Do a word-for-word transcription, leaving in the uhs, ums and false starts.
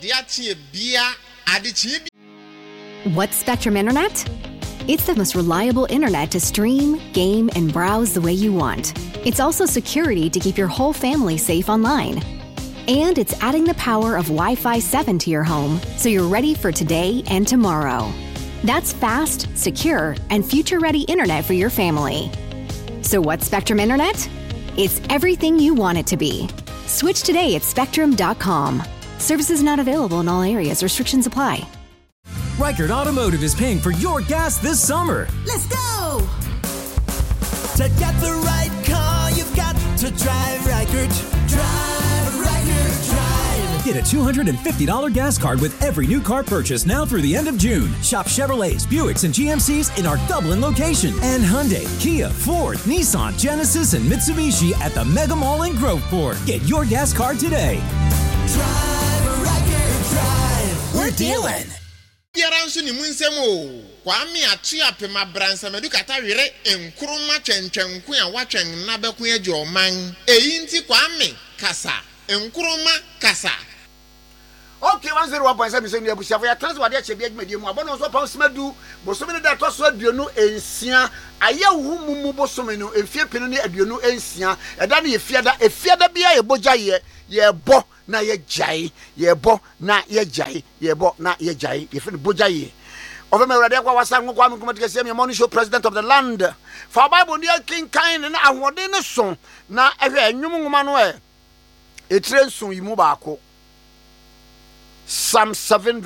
atie bia adechi. What's Spectrum Internet? It's the most reliable internet to stream, game, and browse the way you want. It's also security to keep your whole family safe online. And it's adding the power of Wi-Fi seven to your home so you're ready for today and tomorrow. That's fast, secure, and future-ready internet for your family. So what's Spectrum Internet? It's everything you want it to be. Switch today at spectrum dot com. Services not available in all areas. Restrictions apply. Reichert Automotive is paying for your gas this summer. Let's go! To get the right car, you've got to drive Reichert. Drive Reichert, drive. Get a two hundred fifty dollars gas card with every new car purchase now through the end of June. Shop Chevrolets, Buicks, and G M Cs in our Dublin location. And Hyundai, Kia, Ford, Nissan, Genesis, and Mitsubishi at the Mega Mall in Groveport. Get your gas card today. Drive Reichert, drive. We're dealing. Yaransu ni munsemo kwami atu apema bransa medukata wire enkuruma chenchenku ya watwen nabeku eje oman eyi nti kwami kasa enkuruma kasa. Okay, one zero one point seven percent abusia for ya transfer de chebia dwumadi mu abono so pa smadu bosome ne da to so aduonu ensia aya wu mumu bosome no efie pinu ne aduonu ensia eda ne efiada efiada bia ye boja ye ye bo na ye jai ye bo na ye jai ye bo na ye jai ye fi boja ye over me rade kwa wasa ngo kwa me komati se me money show president of the land for bible ne king kind na ahode ne so na ehwe anwum ngoma no e etire nson yi mu baako Psalm seven